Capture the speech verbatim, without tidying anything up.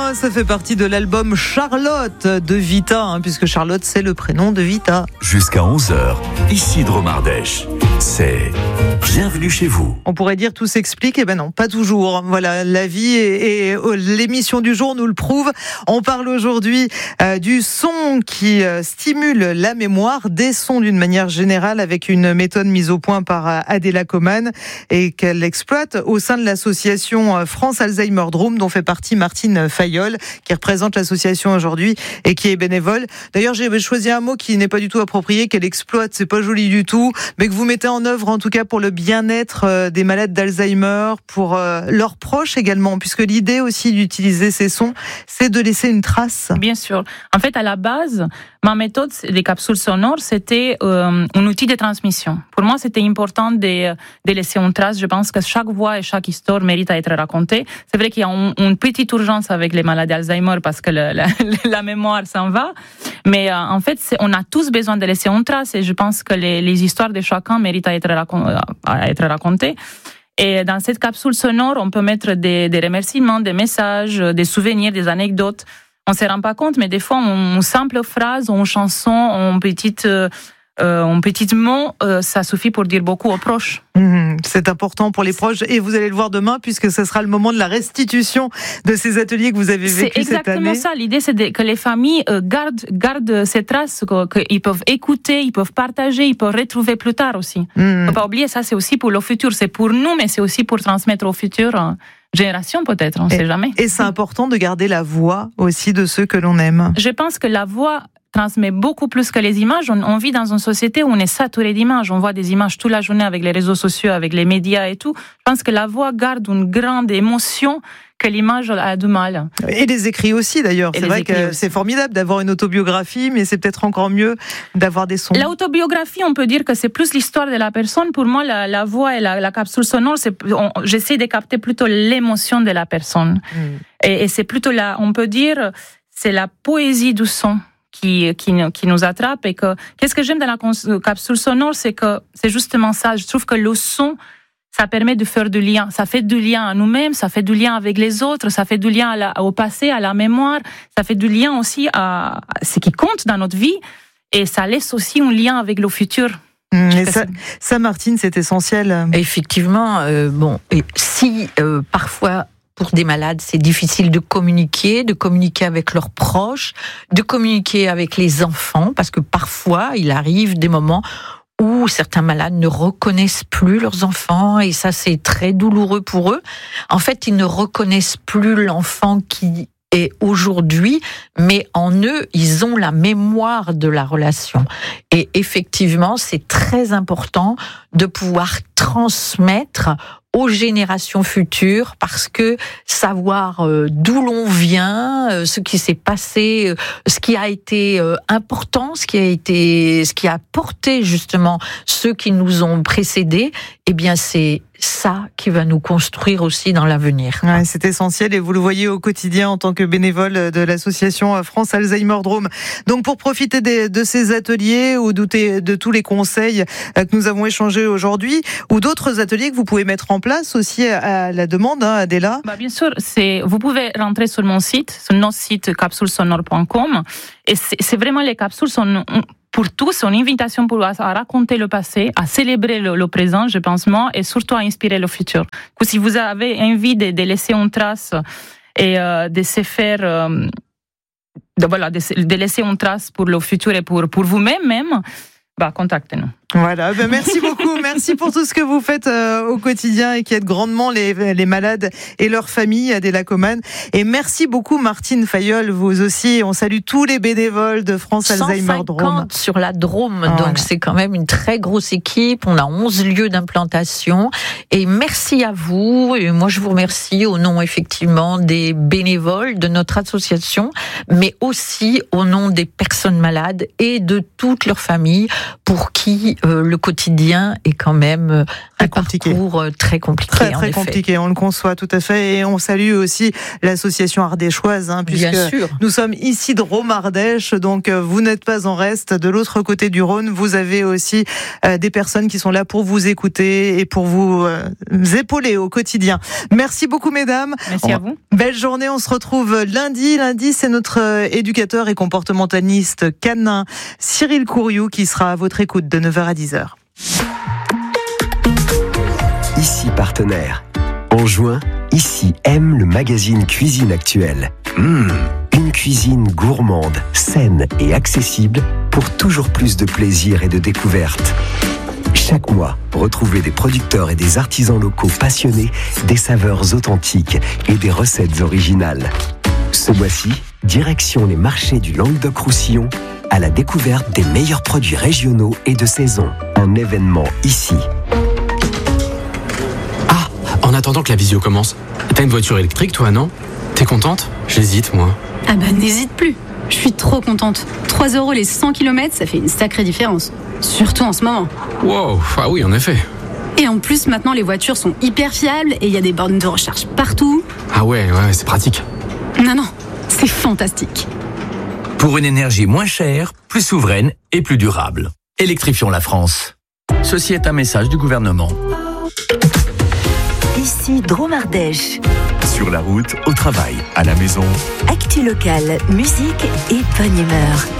Loin, ça fait partie de l'album Charlotte de Vita, hein, puisque Charlotte, c'est le prénom de Vita. Jusqu'à onze heures, Isidro Mardèche, c'est Bienvenue chez vous. On pourrait dire tout s'explique, eh ben non, pas toujours. Voilà, la vie et, et l'émission du jour nous le prouve. On parle aujourd'hui euh, du son qui euh, stimule la mémoire, des sons d'une manière générale, avec une méthode mise au point par euh, Adela Coman et qu'elle exploite au sein de l'association France Alzheimer Drôme, dont fait partie Martine Fayolle, qui représente l'association aujourd'hui et qui est bénévole. D'ailleurs, j'ai choisi un mot qui n'est pas du tout approprié, qu'elle exploite, c'est pas joli du tout, mais que vous mettez en œuvre en tout cas pour le bien-être des malades d'Alzheimer, pour leurs proches également, puisque l'idée aussi d'utiliser ces sons, c'est de laisser une trace. Bien sûr. En fait, à la base, ma méthode des capsules sonores, c'était euh, un outil de transmission. Pour moi, c'était important de, de laisser une trace. Je pense que chaque voix et chaque histoire mérite à être racontée. C'est vrai qu'il y a un, une petite urgence avec les maladies d'Alzheimer parce que le, la, la mémoire s'en va. Mais euh, en fait, c'est, on a tous besoin de laisser une trace et je pense que les, les histoires de chacun méritent à être, racon- à être racontées. Et dans cette capsule sonore, on peut mettre des, des remerciements, des messages, des souvenirs, des anecdotes. On ne se rend pas compte, mais des fois, une simple phrase, une chanson, un petit, euh, un petit mot, euh, ça suffit pour dire beaucoup aux proches. Mmh, c'est important pour les proches et vous allez le voir demain puisque ce sera le moment de la restitution de ces ateliers que vous avez vécus cette année. C'est exactement ça. L'idée, c'est de, que les familles euh, gardent, gardent ces traces, qu'ils peuvent écouter, ils peuvent partager, ils peuvent retrouver plus tard aussi. Il mmh. ne faut pas oublier, ça c'est aussi pour le futur. C'est pour nous, mais c'est aussi pour transmettre au futur. Hein. Génération peut-être, on ne sait jamais. Et c'est important de garder la voix aussi de ceux que l'on aime. Je pense que la voix transmet beaucoup plus que les images. On, on vit dans une société où on est saturé d'images. On voit des images toute la journée avec les réseaux sociaux, avec les médias et tout. Je pense que la voix garde une grande émotion que l'image a du mal. Et les écrits aussi d'ailleurs. Et c'est vrai que aussi. C'est formidable d'avoir une autobiographie, mais c'est peut-être encore mieux d'avoir des sons. L'autobiographie, on peut dire que c'est plus l'histoire de la personne. Pour moi, la, la voix et la, la capsule sonore, c'est, on, j'essaie de capter plutôt l'émotion de la personne. Mm. Et, et c'est plutôt la, on peut dire, c'est la poésie du son qui, qui, qui nous attrape. Et que, qu'est-ce que j'aime dans la capsule sonore, c'est que c'est justement ça. Je trouve que le son, ça permet de faire du lien. Ça fait du lien à nous-mêmes, ça fait du lien avec les autres, ça fait du lien à la, au passé, à la mémoire, ça fait du lien aussi à, à ce qui compte dans notre vie et ça laisse aussi un lien avec le futur. Mmh, et ça, ça, Martine, c'est essentiel. Effectivement, euh, bon, et si euh, parfois pour des malades, c'est difficile de communiquer, de communiquer avec leurs proches, de communiquer avec les enfants, parce que parfois il arrive des moments où certains malades ne reconnaissent plus leurs enfants et ça c'est très douloureux pour eux. En fait, ils ne reconnaissent plus l'enfant qui est aujourd'hui, mais en eux, ils ont la mémoire de la relation. Et effectivement, c'est très important de pouvoir transmettre aux générations futures, parce que savoir euh, d'où l'on vient, euh, ce qui s'est passé, euh, ce qui a été euh, important, ce qui a été, ce qui a porté justement ceux qui nous ont précédés, eh bien c'est ça qui va nous construire aussi dans l'avenir. Ouais, c'est essentiel et vous le voyez au quotidien en tant que bénévole de l'association France Alzheimer Drôme. Donc pour profiter des, de ces ateliers ou de, de tous les conseils que nous avons échangés aujourd'hui, ou d'autres ateliers que vous pouvez mettre en place aussi à la demande, hein, Adela. Bah bien sûr, c'est, vous pouvez rentrer sur mon site, sur notre site capsule sonore point com et c'est, c'est vraiment les capsules sont pour tous, une invitation pour à raconter le passé, à célébrer le, le présent, je pense moi, et surtout à inspirer le futur. Que si vous avez envie de, de laisser une trace et euh, de se faire, euh, de, voilà, de, de laisser une trace pour le futur et pour pour vous-même même, bah contactez-nous. Voilà, ben merci beaucoup, merci pour tout ce que vous faites euh, au quotidien et qui aide grandement les, les malades et leurs familles, Adela Coman. Et merci beaucoup Martine Fayolle, vous aussi. On salue tous les bénévoles de France Alzheimer Drôme. cent cinquante sur la Drôme, oh, donc voilà. C'est quand même une très grosse équipe. On a onze lieux d'implantation et merci à vous. Et moi, je vous remercie au nom effectivement des bénévoles de notre association, mais aussi au nom des personnes malades et de toutes leurs familles pour qui euh, le quotidien est quand même euh, un compliqué. parcours euh, très compliqué. Très, en très effet. compliqué, on le conçoit tout à fait. Et on salue aussi l'association ardéchoise, hein, puisque Bien sûr. nous sommes ici de Drôme-Ardèche, donc euh, vous n'êtes pas en reste. De l'autre côté du Rhône, vous avez aussi euh, des personnes qui sont là pour vous écouter et pour vous euh, épauler au quotidien. Merci beaucoup, mesdames. Merci à vous. Belle journée, on se retrouve lundi. Lundi, c'est notre euh, éducateur et comportementaliste canin, Cyril Couriou, qui sera à votre écoute de neuf heures à dix heures. Ici Partenaire. En juin, Ici aime le magazine Cuisine Actuelle. Mmh, une cuisine gourmande, saine et accessible pour toujours plus de plaisir et de découverte. Chaque mois, retrouvez des producteurs et des artisans locaux passionnés, des saveurs authentiques et des recettes originales. Ce mois-ci, direction les marchés du Languedoc-Roussillon à la découverte des meilleurs produits régionaux et de saison. Un événement ici. Ah, en attendant que la visio commence, t'as une voiture électrique toi, non? T'es contente? J'hésite, moi. Ah bah n'hésite plus. Je suis trop contente. trois euros les cent kilomètres, ça fait une sacrée différence. Surtout en ce moment. Wow, ah oui, en effet. Et en plus, maintenant, les voitures sont hyper fiables et il y a des bornes de recharge partout. Ah ouais, ouais, c'est pratique. Non, non, c'est fantastique. Pour une énergie moins chère, plus souveraine et plus durable. Électrifions la France. Ceci est un message du gouvernement. Ici Drôme-Ardèche. Sur la route, au travail, à la maison. Actu locale, musique et bonne humeur.